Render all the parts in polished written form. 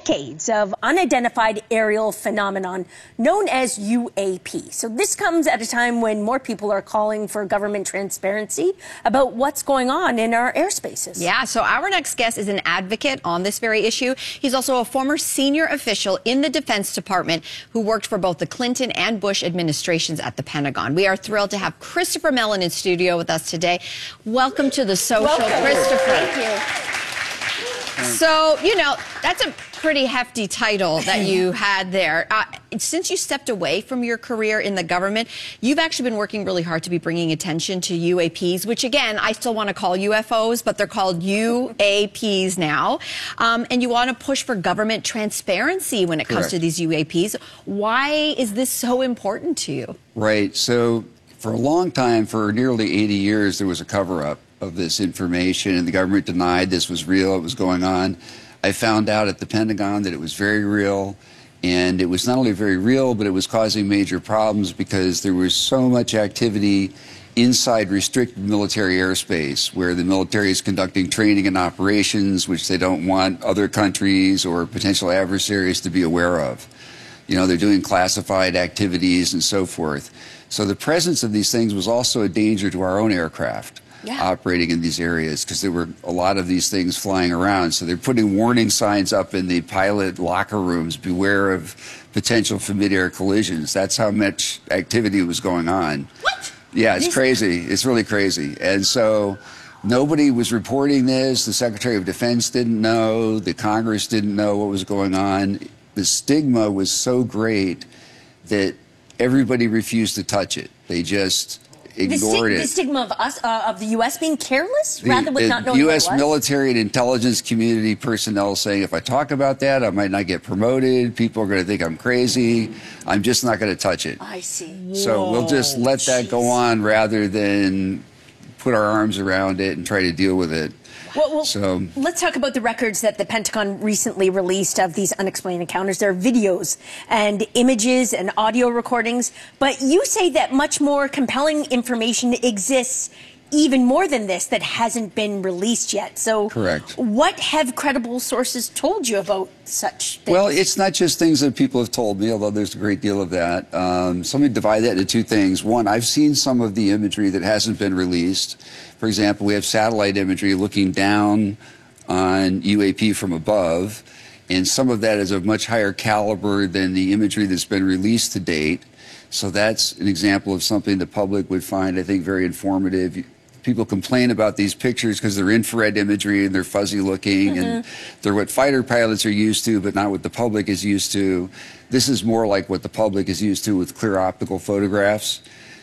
decades of unidentified aerial phenomenon known as UAP. So this comes at a time when more people are calling for government transparency about what's going on in our airspaces. Yeah, so our next guest is an advocate on this very issue. He's also a former senior official in the Defense Department who worked for both the Clinton and Bush administrations at the Pentagon. We are thrilled to have Christopher Mellon in studio with us today. Welcome to The Social, Christopher. Thank you. So, you know, that's a pretty hefty title that you had there. Since you stepped away from your career in the government, you've actually been working really hard to be bringing attention to UAPs, which, again, I still want to call UFOs, but they're called UAPs now. And you want to push for government transparency when it comes to these UAPs. Why is this so important to you? Right. So for a long time, for nearly 80 years, there was a cover-up of this information, and the government denied this was real, it was going on. I found out at the Pentagon that it was very real, and it was not only very real, but it was causing major problems because there was so much activity inside restricted military airspace where the military is conducting training and operations which they don't want other countries or potential adversaries to be aware of. You know, they're doing classified activities and so forth. So the presence of these things was also a danger to our own aircraft. Operating in these areas because there were a lot of these things flying around. So they're putting warning signs up in the pilot locker rooms, beware of potential for mid-air collisions. That's how much activity was going on. What? Yeah, it's crazy. It's really crazy. And so nobody was reporting this. The Secretary of Defense didn't know. The Congress didn't know what was going on. The stigma was so great that everybody refused to touch it. They just ignored it. The stigma of us, of the U.S. being careless, rather with not knowing U.S. what it was? military and intelligence community personnel saying, if I talk about that, I might not get promoted. People are going to think I'm crazy. I'm just not going to touch it. I see. So we'll just let that go on rather than put our arms around it and try to deal with it. Well, let's talk about the records that the Pentagon recently released of these unexplained encounters. There are videos and images and audio recordings, but you say that much more compelling information exists even more than this that hasn't been released yet. So what have credible sources told you about such things? Well, it's not just things that people have told me, although there's a great deal of that. So let me divide that into two things. One, I've seen some of the imagery that hasn't been released. For example, we have satellite imagery looking down on UAP from above, and some of that is of much higher caliber than the imagery that's been released to date. So that's an example of something the public would find, I think, very informative. People complain about these pictures because they're infrared imagery and they're fuzzy looking and they're what fighter pilots are used to, but not what the public is used to. This is more like what the public is used to with clear optical photographs.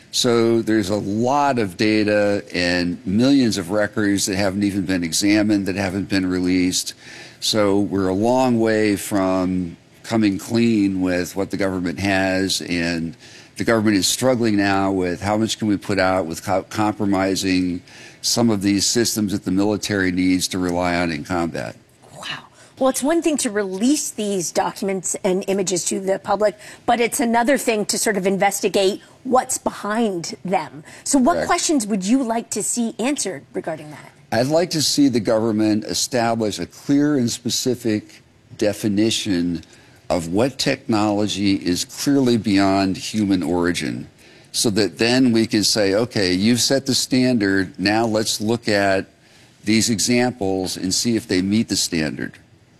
So there's a lot of data and millions of records that haven't even been examined, that haven't been released. So we're a long way from coming clean with what the government has, and the government is struggling now with how much can we put out without compromising some of these systems that the military needs to rely on in combat. Wow. Well, it's one thing to release these documents and images to the public, but it's another thing to sort of investigate what's behind them. So what questions would you like to see answered regarding that? I'd like to see the government establish a clear and specific definition of what technology is clearly beyond human origin, so that then we can say, okay, you've set the standard, now let's look at these examples and see if they meet the standard.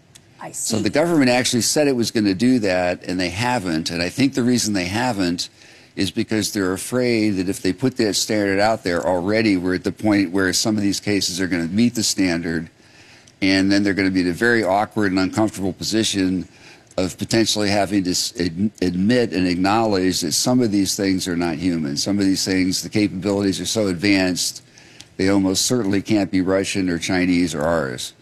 I see. So the government actually said it was going to do that, and they haven't, and I think the reason they haven't is because they're afraid that if they put that standard out there already, we're at the point where some of these cases are going to meet the standard, and then they're going to be in a very awkward and uncomfortable position of potentially having to admit and acknowledge that some of these things are not human. Some of these things, the capabilities are so advanced, they almost certainly can't be Russian or Chinese or ours.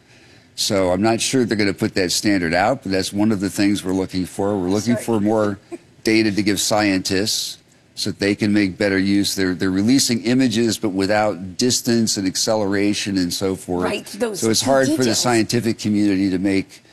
So I'm not sure they're going to put that standard out, but that's one of the things we're looking for. We're looking for more data to give scientists so that they can make better use. They're releasing images, but without distance and acceleration and so forth. Right, so it's hard for the scientific community to make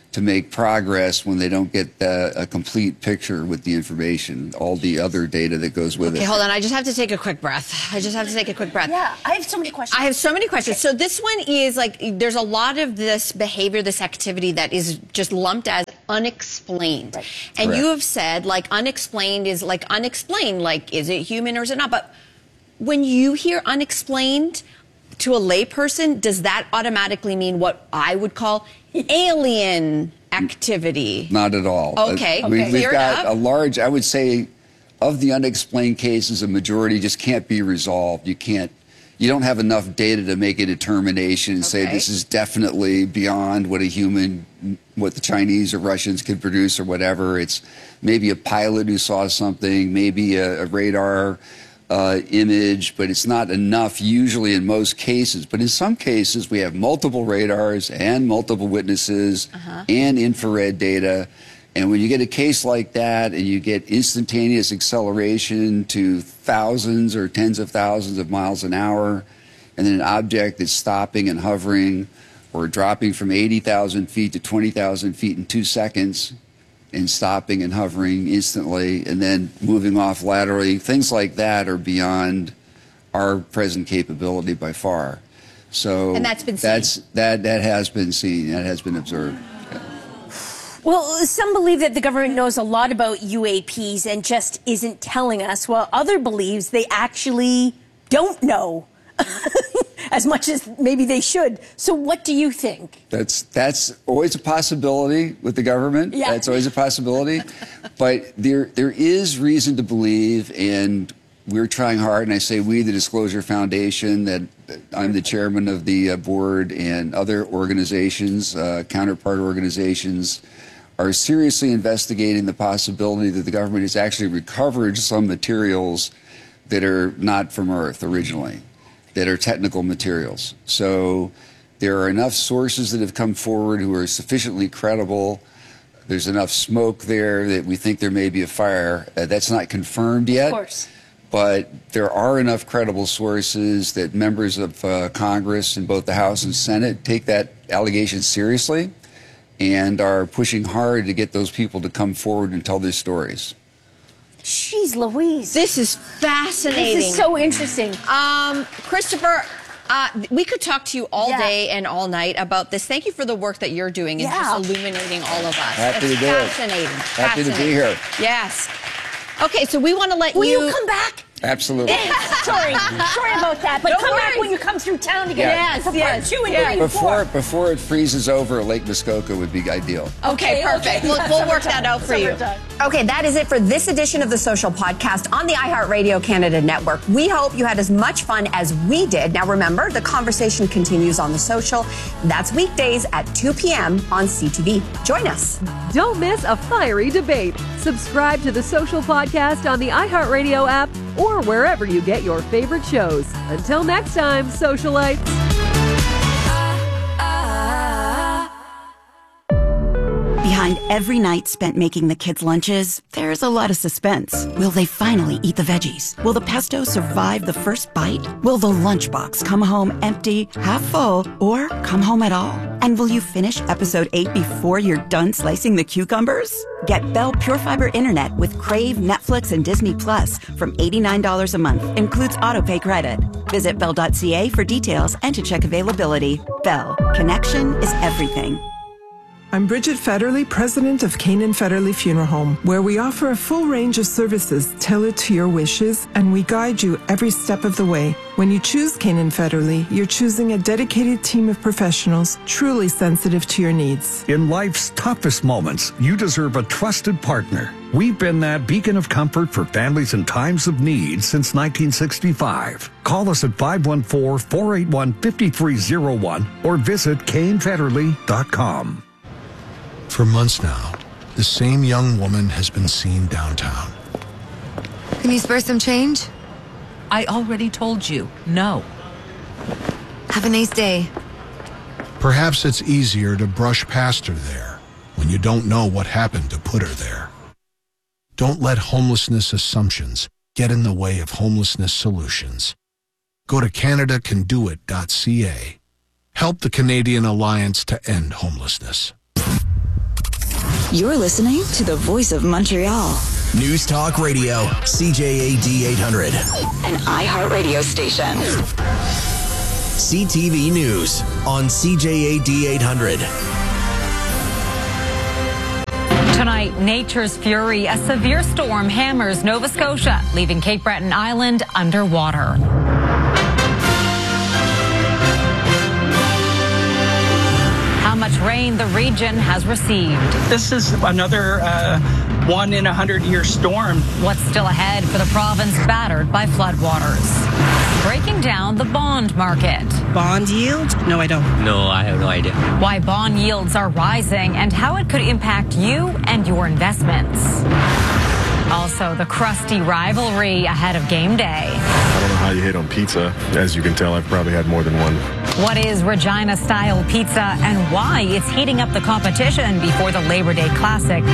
progress when they don't get a complete picture with the information, all the other data that goes with it. Okay, hold on. I just have to take a quick breath. Yeah, I have so many questions. I have so many questions. So this one is like, there's a lot of this behavior, this activity that is just lumped as unexplained. Right. And Correct. you have said, like, unexplained is like unexplained. Like, is it human or is it not? But when you hear unexplained to a layperson, does that automatically mean what I would call alien activity? Not at all. Okay. We've Clear it got up. a large, I would say, of the unexplained cases, a majority just can't be resolved. You don't have enough data to make a determination and say Okay. this is definitely beyond what what the Chinese or Russians could produce or whatever. It's maybe a pilot who saw something, maybe a radar image, but it's not enough usually in most cases. But in some cases, we have multiple radars and multiple witnesses and infrared data. And when you get a case like that and you get instantaneous acceleration to thousands or tens of thousands of miles an hour, and then an object that's stopping and hovering or dropping from 80,000 feet to 20,000 feet in 2 seconds and stopping and hovering instantly and then moving off laterally, things like that are beyond our present capability by far. So And that's been seen. that has been seen, that has been observed. Well, some believe that the government knows a lot about UAPs and just isn't telling us, while other believes they actually don't know as much as maybe they should. So what do you think? That's always a possibility with the government. Yeah. That's always a possibility. But there is reason to believe, and we're trying hard, and I say we, the Disclosure Foundation, that I'm the chairman of the board, and other organizations, counterpart organizations, are seriously investigating the possibility that the government has actually recovered some materials that are not from Earth originally, that are technical materials. So there are enough sources that have come forward who are sufficiently credible. There's enough smoke there that we think there may be a fire. That's not confirmed yet. Of course. But there are enough credible sources that members of Congress in both the House and Senate take that allegation seriously and are pushing hard to get those people to come forward and tell their stories. Jeez Louise. This is fascinating. This is so interesting. Christopher, we could talk to you all Yeah. day and all night about this. Thank you for the work that you're doing and Yeah. just illuminating all of us. Happy It's to do it. fascinating. Happy to be Fascinating. here. Yes. Okay, so we want to let Will you come back? Absolutely. Sorry about that. But No come back worries. when you come through town again. Yeah. For Yes, part 2 and yes. 3 and 4. Before it freezes over, Lake Muskoka would be ideal. Okay, perfect. We'll work that out for you. Summertime. Okay, that is it for this edition of The Social Podcast on the iHeartRadio Canada Network. We hope you had as much fun as we did. Now remember, the conversation continues on The Social. That's weekdays at 2 p.m. on CTV. Join us. Don't miss a fiery debate. Subscribe to the Social Podcast on the iHeartRadio app or wherever you get your favorite shows. Until next time, socialites. Behind every night spent making the kids' lunches, there's a lot of suspense. Will they finally eat the veggies? Will the pesto survive the first bite? Will the lunchbox come home empty, half full, or come home at all? And will you finish episode 8 before you're done slicing the cucumbers? Get Bell Pure Fiber Internet with Crave, Netflix, and Disney Plus from $89 a month. Includes autopay credit. Visit Bell.ca for details and to check availability. Bell. Connection is everything. I'm Bridget Federley, president of Canaan Federley Funeral Home, where we offer a full range of services tailored to your wishes, and we guide you every step of the way. When you choose Canaan Federley, you're choosing a dedicated team of professionals truly sensitive to your needs. In life's toughest moments, you deserve a trusted partner. We've been that beacon of comfort for families in times of need since 1965. Call us at 514-481-5301 or visit canefederley.com. For months now, the same young woman has been seen downtown. Can you spare some change? I already told you, no. Have a nice day. Perhaps it's easier to brush past her there when you don't know what happened to put her there. Don't let homelessness assumptions get in the way of homelessness solutions. Go to CanadaCanDoIt.ca. Help the Canadian Alliance to End Homelessness. You're listening to the voice of Montreal. News Talk Radio, CJAD 800. An iHeartRadio station. CTV News on CJAD 800. Tonight, nature's fury. A severe storm hammers Nova Scotia, leaving Cape Breton Island underwater. How much rain the region has received. This is another 1 in 100-year storm. What's still ahead for the province battered by floodwaters? Breaking down the bond market. Bond yield? No, I don't. No, I have no idea. Why bond yields are rising and how it could impact you and your investments. Also, the crusty rivalry ahead of game day. I don't know how you hit on pizza. As you can tell, I've probably had more than one. What is Regina-style pizza and why it's heating up the competition before the Labor Day Classic